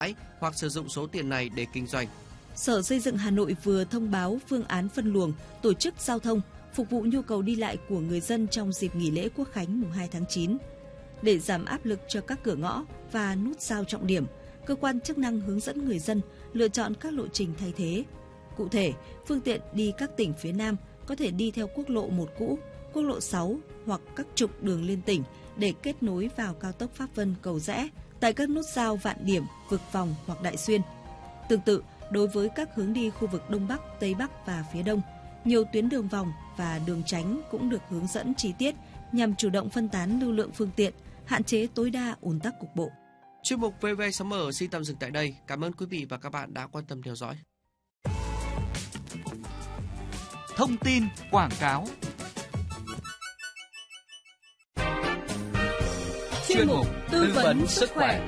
hoặc sử dụng số tiền này để kinh doanh. Sở Xây dựng Hà Nội vừa thông báo phương án phân luồng, tổ chức giao thông, phục vụ nhu cầu đi lại của người dân trong dịp nghỉ lễ Quốc khánh mùng 2 tháng 9. Để giảm áp lực cho các cửa ngõ và nút giao trọng điểm, cơ quan chức năng hướng dẫn người dân lựa chọn các lộ trình thay thế. Cụ thể, phương tiện đi các tỉnh phía Nam có thể đi theo quốc lộ 1 cũ, quốc lộ 6 hoặc các trục đường liên tỉnh để kết nối vào cao tốc Pháp Vân Cầu Giẽ tại các nút giao Vạn Điểm, Vực Vòng hoặc Đại Xuyên. Tương tự, đối với các hướng đi khu vực Đông Bắc, Tây Bắc và phía Đông, nhiều tuyến đường vòng và đường tránh cũng được hướng dẫn chi tiết nhằm chủ động phân tán lưu lượng phương tiện, hạn chế tối đa ùn tắc cục bộ. Chuyên mục VV60 xin tạm dừng tại đây. Cảm ơn quý vị và các bạn đã quan tâm theo dõi. Thông tin quảng cáo. Chuyên mục tư vấn sức khỏe.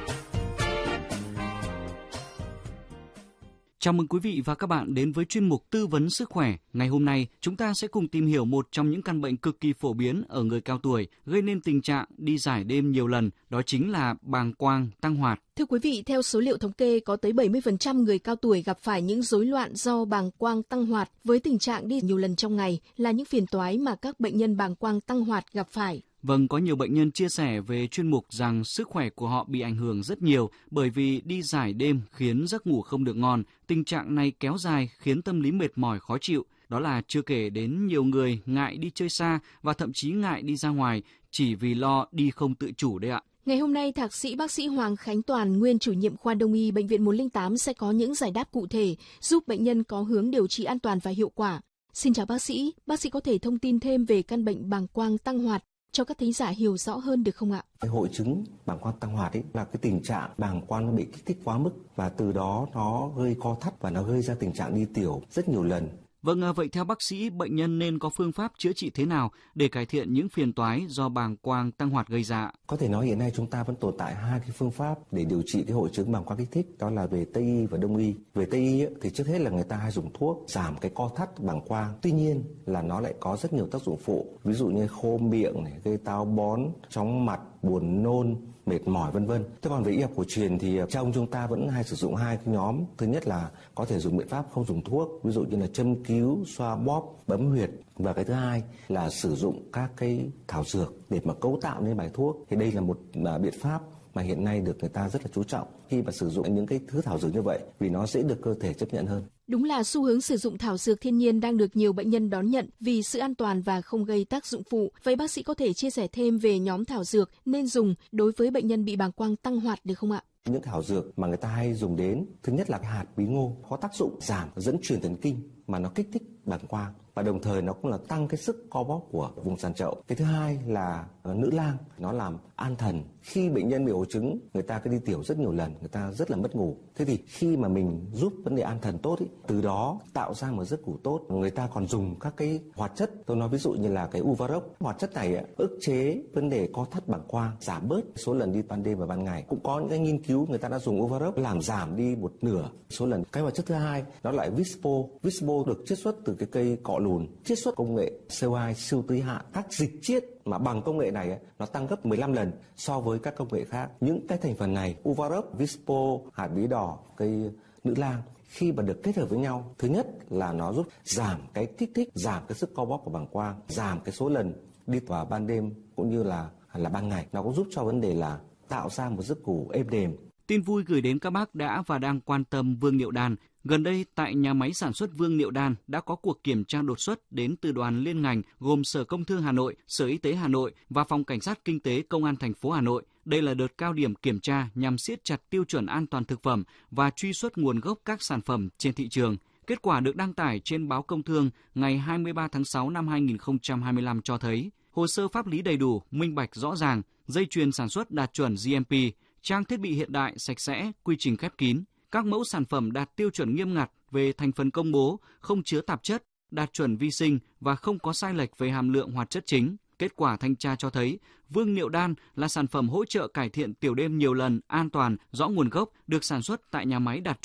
Chào mừng quý vị và các bạn đến với chuyên mục tư vấn sức khỏe. Ngày hôm nay, chúng ta sẽ cùng tìm hiểu một trong những căn bệnh cực kỳ phổ biến ở người cao tuổi, gây nên tình trạng đi giải đêm nhiều lần, đó chính là bàng quang tăng hoạt. Thưa quý vị, theo số liệu thống kê, có tới 70% người cao tuổi gặp phải những rối loạn do bàng quang tăng hoạt, với tình trạng đi nhiều lần trong ngày là những phiền toái mà các bệnh nhân bàng quang tăng hoạt gặp phải. Vâng, có nhiều bệnh nhân chia sẻ về chuyên mục rằng sức khỏe của họ bị ảnh hưởng rất nhiều bởi vì đi giải đêm khiến giấc ngủ không được ngon. Tình trạng này kéo dài khiến tâm lý mệt mỏi khó chịu. Đó là chưa kể đến nhiều người ngại đi chơi xa và thậm chí ngại đi ra ngoài chỉ vì lo đi không tự chủ đấy ạ. Ngày hôm nay, Thạc sĩ bác sĩ Hoàng Khánh Toàn, nguyên chủ nhiệm khoa Đông y Bệnh viện 108 sẽ có những giải đáp cụ thể giúp bệnh nhân có hướng điều trị an toàn và hiệu quả. Xin chào bác sĩ có thể thông tin thêm về căn bệnh bàng quang tăng hoạt cho các thính giả hiểu rõ hơn được không ạ? Cái hội chứng bàng quang tăng hoạt ấy là cái tình trạng bàng quang nó bị kích thích quá mức và từ đó nó gây co thắt và nó gây ra tình trạng đi tiểu rất nhiều lần. Vâng, vậy theo bác sĩ, bệnh nhân nên có phương pháp chữa trị thế nào để cải thiện những phiền toái do bàng quang tăng hoạt gây ra? Có thể nói hiện nay chúng ta vẫn tồn tại hai cái phương pháp để điều trị cái hội chứng bàng quang kích thích, đó là về Tây y và Đông y. Về Tây y thì trước hết là người ta hay dùng thuốc giảm cái co thắt bàng quang. Tuy nhiên là nó lại có rất nhiều tác dụng phụ, ví dụ như khô miệng này, gây táo bón, chóng mặt, buồn nôn, mệt mỏi vân vân. Thế còn về y học cổ truyền thì trong chúng ta vẫn hay sử dụng hai cái nhóm. Thứ nhất là có thể dùng biện pháp không dùng thuốc, ví dụ như là châm cứu, xoa bóp, bấm huyệt. Và cái thứ hai là sử dụng các cái thảo dược để mà cấu tạo nên bài thuốc. Thì đây là một biện pháp mà hiện nay được người ta rất là chú trọng khi mà sử dụng những cái thứ thảo dược như vậy vì nó dễ được cơ thể chấp nhận hơn. Đúng là xu hướng sử dụng thảo dược thiên nhiên đang được nhiều bệnh nhân đón nhận vì sự an toàn và không gây tác dụng phụ. Vậy bác sĩ có thể chia sẻ thêm về nhóm thảo dược nên dùng đối với bệnh nhân bị bàng quang tăng hoạt được không ạ? Những thảo dược mà người ta hay dùng đến, thứ nhất là hạt bí ngô có tác dụng giảm dẫn truyền thần kinh mà nó kích thích bàng quang và đồng thời nó cũng là tăng cái sức co bóp của vùng sàn chậu. Cái thứ hai là nữ lang, nó làm an thần. Khi bệnh nhân bị hội chứng, người ta cứ đi tiểu rất nhiều lần, người ta rất là mất ngủ. Thế thì khi mà mình giúp vấn đề an thần tốt ý, từ đó tạo ra một giấc ngủ tốt, người ta còn dùng các cái hoạt chất, tôi nói ví dụ như là cái Uvarox. Hoạt chất này ức chế vấn đề co thắt bàng quang, giảm bớt số lần đi ban đêm và ban ngày. Cũng có những cái nghiên cứu người ta đã dùng Uvarox làm giảm đi một nửa số lần. Cái hoạt chất thứ hai đó là Vispo. Vispo được chiết xuất từ cái cây cọ lùn, chiết xuất công nghệ CO2 siêu tưới hạn. Các dịch chiết mà bằng công nghệ này nó tăng gấp 15 lần so với các công nghệ khác. Những cái thành phần này, Uvarox, Vispo, hạt bí đỏ, cây nữ lang, khi mà được kết hợp với nhau, thứ nhất là nó giúp giảm cái kích thích, giảm cái sức co bóp của bàng quang, giảm cái số lần đi vào ban đêm cũng như là ban ngày. Nó cũng giúp cho vấn đề là tạo ra một giấc ngủ êm đềm. Tin vui gửi đến các bác đã và đang quan tâm Vương Niệu Đan. Gần đây, tại nhà máy sản xuất Vương Niệu Đan đã có cuộc kiểm tra đột xuất đến từ đoàn liên ngành gồm Sở Công Thương Hà Nội, Sở Y tế Hà Nội và Phòng Cảnh sát Kinh tế Công an thành phố Hà Nội. Đây là đợt cao điểm kiểm tra nhằm siết chặt tiêu chuẩn an toàn thực phẩm và truy xuất nguồn gốc các sản phẩm trên thị trường. Kết quả được đăng tải trên báo Công Thương ngày 23 tháng 6 năm 2025 cho thấy hồ sơ pháp lý đầy đủ, minh bạch rõ ràng, dây chuyền sản xuất đạt chuẩn GMP, trang thiết bị hiện đại, sạch sẽ, quy trình khép kín. Các mẫu sản phẩm đạt tiêu chuẩn nghiêm ngặt về thành phần công bố, không chứa tạp chất, đạt chuẩn vi sinh và không có sai lệch về hàm lượng hoạt chất chính. Kết quả thanh tra cho thấy Vương Niệu Đan là sản phẩm hỗ trợ cải thiện tiểu đêm nhiều lần, an toàn, rõ nguồn gốc, được sản xuất tại nhà máy đạt chuẩn.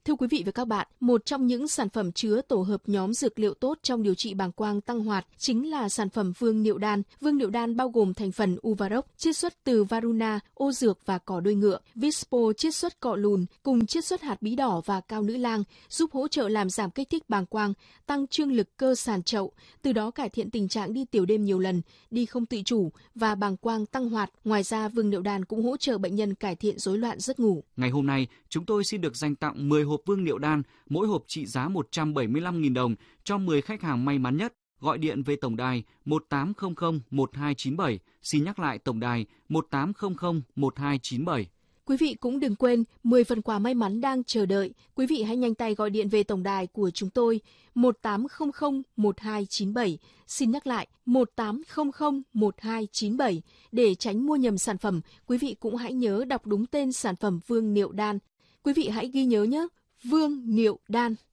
Thưa quý vị và các bạn, một trong những sản phẩm chứa tổ hợp nhóm dược liệu tốt trong điều trị bàng quang tăng hoạt chính là sản phẩm vương niệu đan. Vương niệu đan bao gồm thành phần Uvarox, chiết xuất từ Varuna, ô dược và cỏ đuôi ngựa, Vispo chiết xuất cọ lùn, cùng chiết xuất hạt bí đỏ và cao nữ lang, giúp hỗ trợ làm giảm kích thích bàng quang, tăng trương lực cơ sàn chậu, từ đó cải thiện tình trạng đi tiểu đêm nhiều lần, đi không tự chủ và bàng quang tăng hoạt. Ngoài ra, vương niệu đan cũng hỗ trợ bệnh nhân cải thiện rối loạn giấc ngủ. Ngày hôm nay, chúng tôi xin được dành tặng 10 hộp vương niệu đan, mỗi hộp trị giá 175.000 đồng cho 10 khách hàng may mắn nhất. Gọi điện về tổng đài 1800 1297. Xin nhắc lại tổng đài 1800 1297. Quý vị cũng đừng quên 10 phần quà may mắn đang chờ đợi. Quý vị hãy nhanh tay gọi điện về tổng đài của chúng tôi 1800 1297. Xin nhắc lại 1800 1297. Để tránh mua nhầm sản phẩm, quý vị cũng hãy nhớ đọc đúng tên sản phẩm vương niệu đan. Quý vị hãy ghi nhớ nhé, vương niệu đan.